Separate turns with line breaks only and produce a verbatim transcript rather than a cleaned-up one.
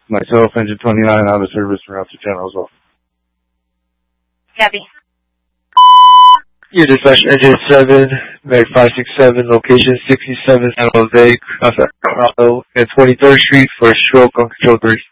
Myself, engine twenty-nine, out of service for Officer General as well.
Copy.
Your dispatch engine seven, Meg five six seven, location sixty-seven San Jose, uh, sorry, Colorado, and twenty-third Street for a stroke on control three.